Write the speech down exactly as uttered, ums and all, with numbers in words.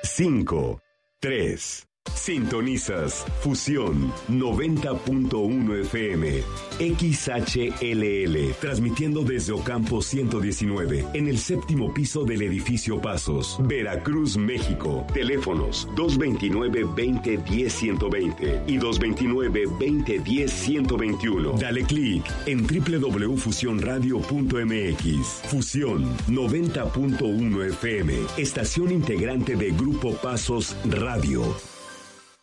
cinco, tres. Sintonizas Fusión noventa punto uno F M, X H L L, transmitiendo desde Ocampo ciento diecinueve, en el séptimo piso del edificio Pasos, Veracruz, México. Teléfonos dos veintinueve, veinte, diez, ciento veinte y dos veintinueve, veinte, diez, ciento veintiuno. Dale clic en doble u doble u doble u punto fusión radio punto m x. Fusión noventa punto uno F M, estación integrante de Grupo Pasos Radio.